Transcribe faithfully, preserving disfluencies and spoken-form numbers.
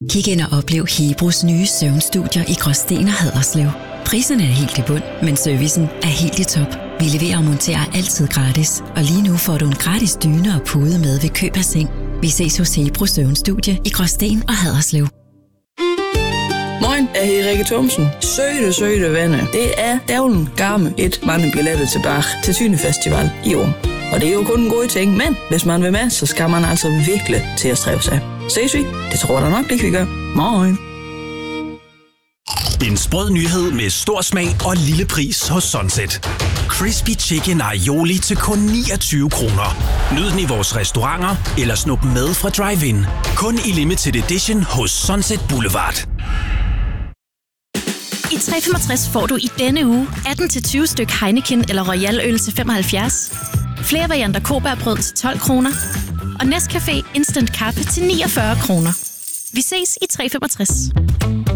Kig ind og oplev Hebros nye søvnstudier i Gråsten og Haderslev. Priserne er helt i bund, men servicen er helt i top. Vi leverer og monterer altid gratis, og lige nu får du en gratis dyne og pude med ved køb af seng. Vi ses hos Hebros søvnstudie i Gråsten og Haderslev. Moin, jeg hedder Rikke Thomsen. Søde, søde venner. Det er dævlen garme et mange billetter tilbage til Tyne Festival i år. Og det er jo kun en god ting, men hvis man vil med, så skal man altså virkelig til at stræve sig. Ses vi? Det tror jeg nok, det vi gør. Moin. En sprød nyhed med stor smag og lille pris hos Sunset. Crispy Chicken Aioli til kun niogtyve kroner. Nyd den i vores restauranter eller snup med fra drive-in. Kun i limited edition hos Sunset Boulevard. I tre femogtres får du i denne uge atten til tyve styk Heineken eller Royal Øl til femoghalvfjerds. Flere varianter kobærbrød til tolv kroner. Og Nescafé Instant Kaffe til niogfyrre kroner. Vi ses i tre femogtres.